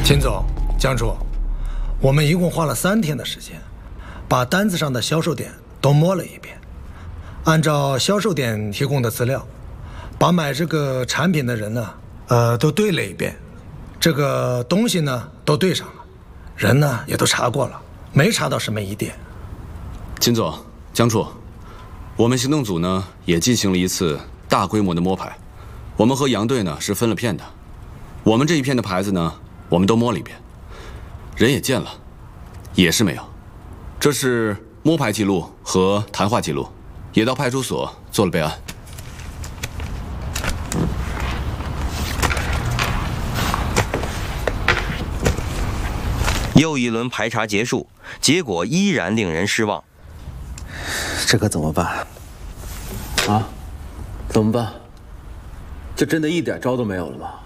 秦总、江处，我们一共花了3天的时间，把单子上的销售点都摸了一遍，按照销售点提供的资料，把买这个产品的人呢，都对了一遍，这个东西呢都对上了，人呢也都查过了，没查到什么疑点。 秦总、江处，我们行动组呢也进行了一次大规模的摸排，我们和杨队呢是分了片的，我们这一片的牌子呢，我们都摸了一遍，人也见了，也是没有。这是摸排记录和谈话记录，也到派出所做了备案。 又一轮排查结束，结果依然令人失望。 这可怎么办？啊？怎么办？这真的一点招都没有了吗？